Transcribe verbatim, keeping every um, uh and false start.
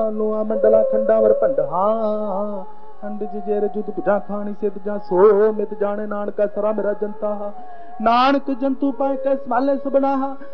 लोआ मंडला खंडा वर भंडा खंड जेर जुद भुजा खानी सिद्ध जा सो मित जाने नानका सरा मेरा जनता नानक जंतु पाए कै संभाले सबना